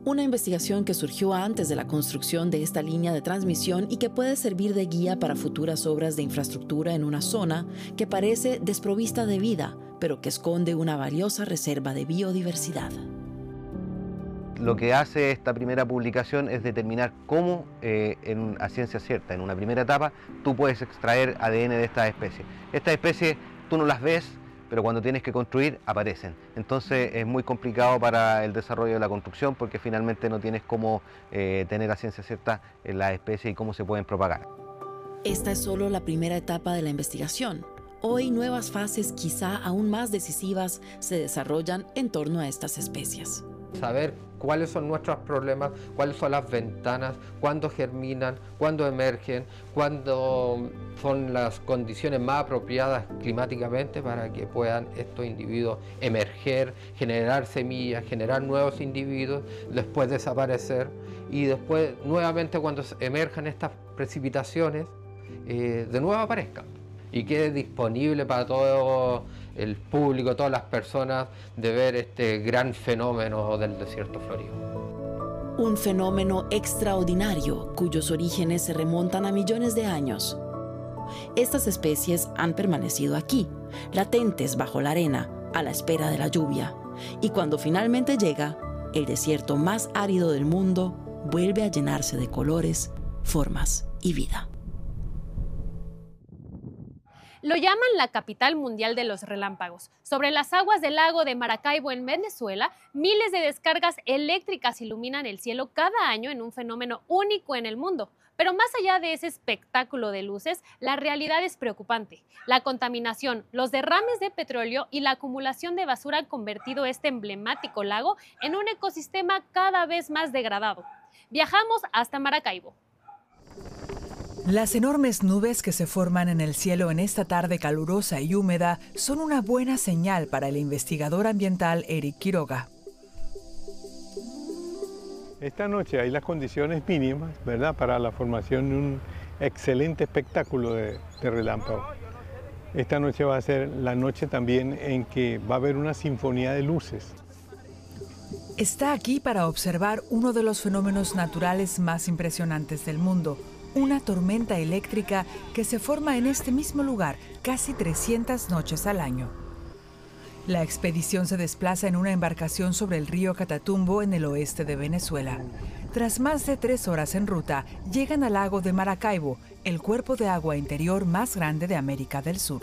Una investigación que surgió antes de la construcción de esta línea de transmisión y que puede servir de guía para futuras obras de infraestructura en una zona que parece desprovista de vida, pero que esconde una valiosa reserva de biodiversidad. Lo que hace esta primera publicación es determinar cómo, a ciencia cierta, en una primera etapa, tú puedes extraer ADN de estas especies. Estas especies tú no las ves, pero cuando tienes que construir, aparecen. Entonces es muy complicado para el desarrollo de la construcción porque finalmente no tienes cómo tener a ciencia cierta las especies y cómo se pueden propagar. Esta es solo la primera etapa de la investigación. Hoy nuevas fases quizá aún más decisivas se desarrollan en torno a estas especies. Saber cuáles son nuestros problemas, cuáles son las ventanas, cuándo germinan, cuándo emergen, cuándo son las condiciones más apropiadas climáticamente para que puedan estos individuos emerger, generar semillas, generar nuevos individuos, después desaparecer y después nuevamente cuando emerjan estas precipitaciones, de nuevo aparezcan y quede disponible para todo el público, todas las personas, de ver este gran fenómeno del desierto florido. Un fenómeno extraordinario cuyos orígenes se remontan a millones de años. Estas especies han permanecido aquí, latentes bajo la arena, a la espera de la lluvia. Y cuando finalmente llega, el desierto más árido del mundo vuelve a llenarse de colores, formas y vida. Lo llaman la capital mundial de los relámpagos. Sobre las aguas del lago de Maracaibo en Venezuela, miles de descargas eléctricas iluminan el cielo cada año en un fenómeno único en el mundo. Pero más allá de ese espectáculo de luces, la realidad es preocupante. La contaminación, los derrames de petróleo y la acumulación de basura han convertido este emblemático lago en un ecosistema cada vez más degradado. Viajamos hasta Maracaibo. Las enormes nubes que se forman en el cielo en esta tarde calurosa y húmeda son una buena señal para el investigador ambiental Eric Quiroga. Esta noche hay las condiciones mínimas, ¿verdad?, para la formación de un excelente espectáculo de relámpago. Esta noche va a ser la noche también en que va a haber una sinfonía de luces. Está aquí para observar uno de los fenómenos naturales más impresionantes del mundo. Una tormenta eléctrica que se forma en este mismo lugar casi 300 noches al año. La expedición se desplaza en una embarcación sobre el río Catatumbo en el oeste de Venezuela. Tras más de 3 horas en ruta, llegan al lago de Maracaibo, el cuerpo de agua interior más grande de América del Sur.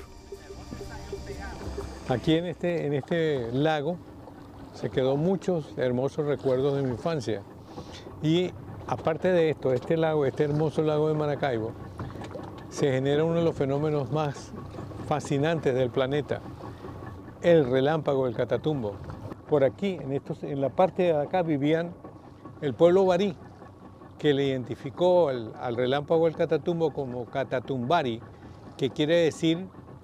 Aquí en este lago se quedó muchos hermosos recuerdos de mi infancia. Y aparte de esto, este lago, este hermoso lago de Maracaibo, se genera uno de los fenómenos más fascinantes del planeta, el relámpago del Catatumbo. Por aquí, en la parte de acá, vivían el pueblo barí, que le identificó al relámpago del Catatumbo como Catatumbari, que quiere decir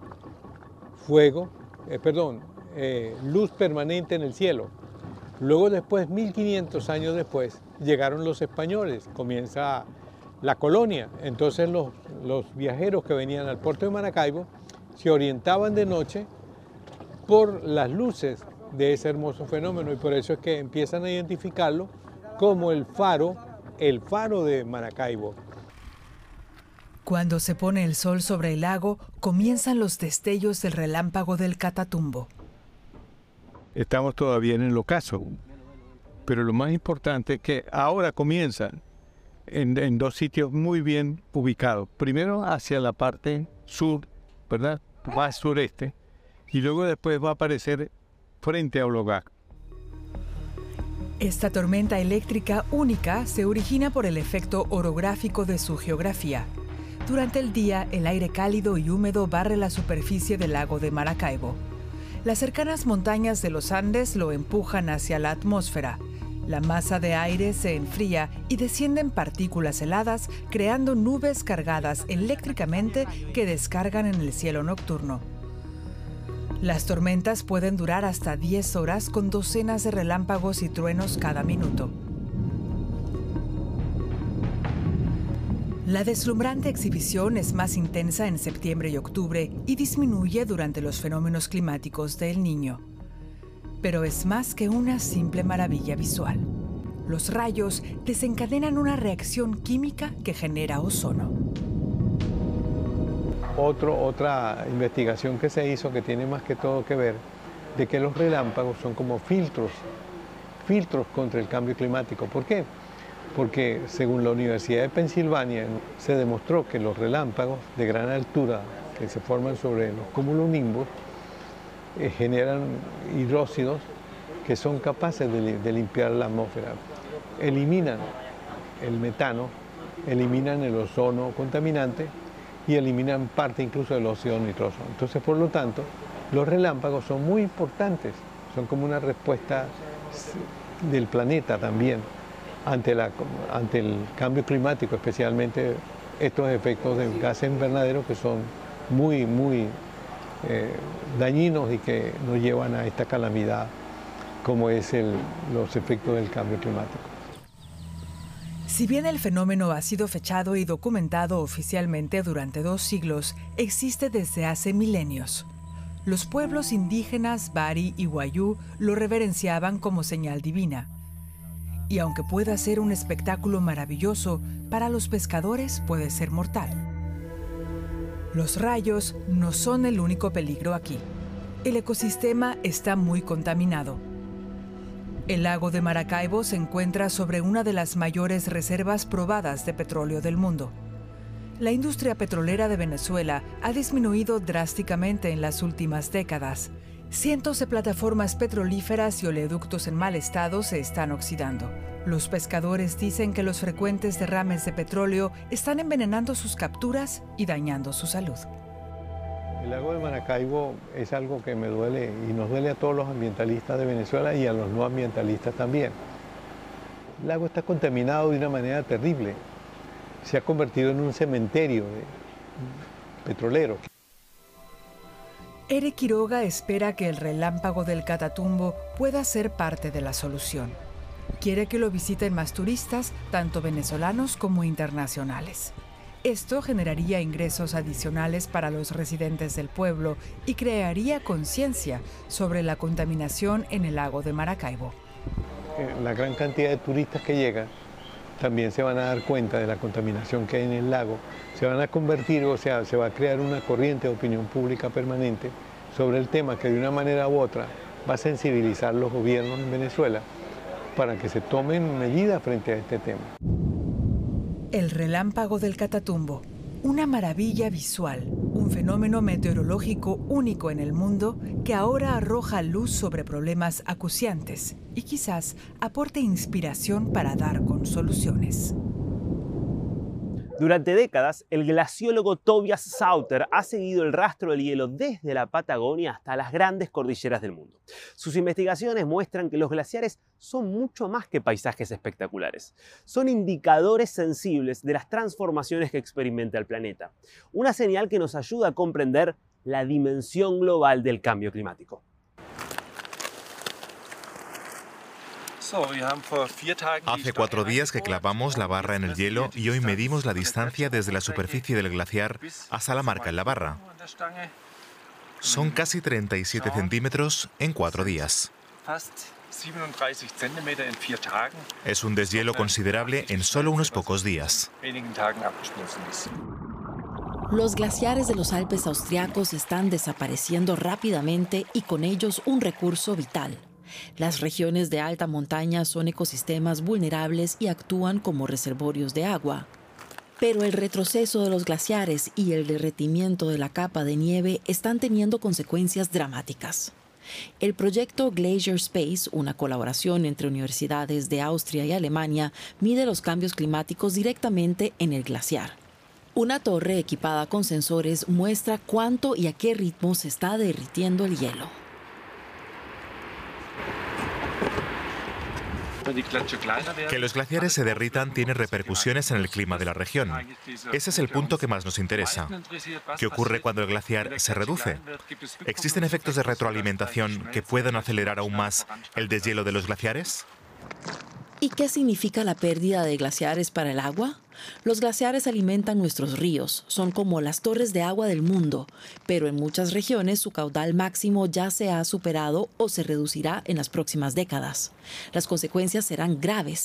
luz permanente en el cielo. Luego después, 1500 años después, llegaron los españoles, comienza la colonia. Entonces los viajeros que venían al puerto de Maracaibo se orientaban de noche por las luces de ese hermoso fenómeno y por eso es que empiezan a identificarlo como el faro de Maracaibo. Cuando se pone el sol sobre el lago, comienzan los destellos del relámpago del Catatumbo. Estamos todavía en el ocaso, pero lo más importante es que ahora comienzan en 2 sitios muy bien ubicados. Primero hacia la parte sur, ¿verdad?, más sureste, y luego después va a aparecer frente a Ologá. Esta tormenta eléctrica única se origina por el efecto orográfico de su geografía. Durante el día, el aire cálido y húmedo barre la superficie del lago de Maracaibo. Las cercanas montañas de los Andes lo empujan hacia la atmósfera. La masa de aire se enfría y descienden partículas heladas, creando nubes cargadas eléctricamente que descargan en el cielo nocturno. Las tormentas pueden durar hasta 10 horas con docenas de relámpagos y truenos cada minuto. La deslumbrante exhibición es más intensa en septiembre y octubre y disminuye durante los fenómenos climáticos del Niño. Pero es más que una simple maravilla visual. Los rayos desencadenan una reacción química que genera ozono. Otra investigación que se hizo que tiene más que todo que ver de que los relámpagos son como filtros contra el cambio climático. ¿Por qué? Porque según la Universidad de Pensilvania se demostró que los relámpagos de gran altura que se forman sobre los cumulonimbus generan hidróxidos que son capaces de limpiar la atmósfera. Eliminan el metano, eliminan el ozono contaminante y eliminan parte incluso del óxido nitroso. Entonces, por lo tanto, los relámpagos son muy importantes, son como una respuesta del planeta también ante el cambio climático, especialmente estos efectos de gases invernaderos que son muy dañinos y que nos llevan a esta calamidad como es los efectos del cambio climático. Si bien el fenómeno ha sido fechado y documentado oficialmente durante 2 siglos, existe desde hace milenios. Los pueblos indígenas Bari y Wayuu lo reverenciaban como señal divina. Y aunque pueda ser un espectáculo maravilloso, para los pescadores puede ser mortal. Los rayos no son el único peligro aquí. El ecosistema está muy contaminado. El lago de Maracaibo se encuentra sobre una de las mayores reservas probadas de petróleo del mundo. La industria petrolera de Venezuela ha disminuido drásticamente en las últimas décadas. Cientos de plataformas petrolíferas y oleoductos en mal estado se están oxidando. Los pescadores dicen que los frecuentes derrames de petróleo están envenenando sus capturas y dañando su salud. El lago de Maracaibo es algo que me duele y nos duele a todos los ambientalistas de Venezuela y a los no ambientalistas también. El lago está contaminado de una manera terrible. Se ha convertido en un cementerio petrolero. Eric Quiroga espera que el relámpago del Catatumbo pueda ser parte de la solución. Quiere que lo visiten más turistas, tanto venezolanos como internacionales. Esto generaría ingresos adicionales para los residentes del pueblo y crearía conciencia sobre la contaminación en el lago de Maracaibo. La gran cantidad de turistas que llegan también se van a dar cuenta de la contaminación que hay en el lago. Se van a convertir, o sea, se va a crear una corriente de opinión pública permanente sobre el tema que de una manera u otra va a sensibilizar los gobiernos en Venezuela para que se tomen medidas frente a este tema. El relámpago del Catatumbo, una maravilla visual, un fenómeno meteorológico único en el mundo que ahora arroja luz sobre problemas acuciantes y quizás aporte inspiración para dar con soluciones. Durante décadas, el glaciólogo Tobias Sauter ha seguido el rastro del hielo desde la Patagonia hasta las grandes cordilleras del mundo. Sus investigaciones muestran que los glaciares son mucho más que paisajes espectaculares. Son indicadores sensibles de las transformaciones que experimenta el planeta. Una señal que nos ayuda a comprender la dimensión global del cambio climático. Hace 4 días que clavamos la barra en el hielo y hoy medimos la distancia desde la superficie del glaciar hasta la marca en la barra. Son casi 37 centímetros en 4 días. Es un deshielo considerable en solo unos pocos días. Los glaciares de los Alpes austriacos están desapareciendo rápidamente y con ellos un recurso vital. Las regiones de alta montaña son ecosistemas vulnerables y actúan como reservorios de agua. Pero el retroceso de los glaciares y el derretimiento de la capa de nieve están teniendo consecuencias dramáticas. El proyecto Glacier Space, una colaboración entre universidades de Austria y Alemania, mide los cambios climáticos directamente en el glaciar. Una torre equipada con sensores muestra cuánto y a qué ritmo se está derritiendo el hielo. Que los glaciares se derritan tiene repercusiones en el clima de la región. Ese es el punto que más nos interesa. ¿Qué ocurre cuando el glaciar se reduce? ¿Existen efectos de retroalimentación que puedan acelerar aún más el deshielo de los glaciares? ¿Y qué significa la pérdida de glaciares para el agua? Los glaciares alimentan nuestros ríos, son como las torres de agua del mundo, pero en muchas regiones su caudal máximo ya se ha superado o se reducirá en las próximas décadas. Las consecuencias serán graves.